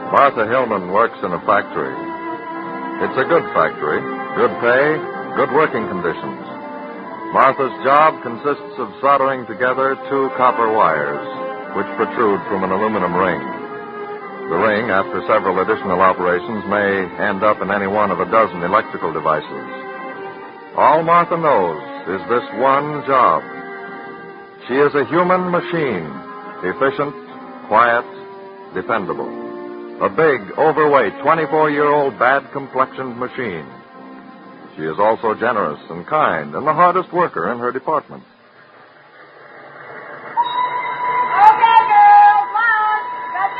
Martha Hillman works in a factory. It's a good factory, good pay, good working conditions. Martha's job consists of soldering together two copper wires, which protrude from an aluminum ring. The ring, after several additional operations, may end up in any one of a dozen electrical devices. All Martha knows is this one job. She is a human machine, efficient, quiet, dependable. A big, overweight, 24-year-old, bad-complexioned machine. She is also generous and kind and the hardest worker in her department. Okay, girls, on. That's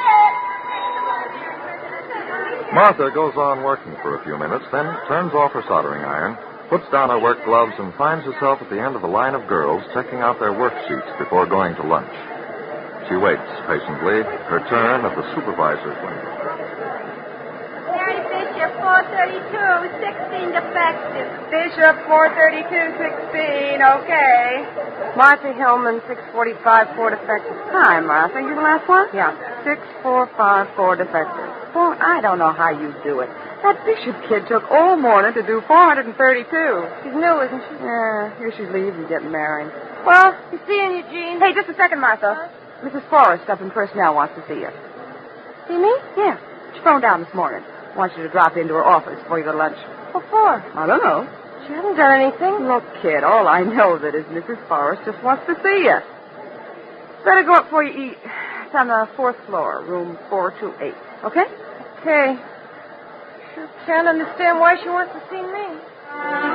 it. Martha goes on working for a few minutes, then turns off her soldering iron, puts down her work gloves, and finds herself at the end of a line of girls checking out their worksheets before going to lunch. She waits patiently, her turn at the supervisor's window. Mary Bishop, 432, 16 defective. Bishop, 432, 16, okay. Martha Hillman, 645, 4 defective. Hi, Martha. You the last one? Yeah. 6454 defective. Well, I don't know how you do it. That Bishop kid took all morning to do 432. She's new, isn't she? Yeah, here she leaves and get married. Well, you seeing Eugene? Hey, just a second, Martha. Mrs. Forrest up in personnel wants to see you. See me? Yeah. She phoned down this morning. Wants you to drop into her office before you go to lunch. What for? I don't know. She hasn't done anything. Look, kid, all I know that is Mrs. Forrest just wants to see you. Better go up before you eat. It's on the 4th floor, room 428. Okay? Okay. Sure can't understand why she wants to see me.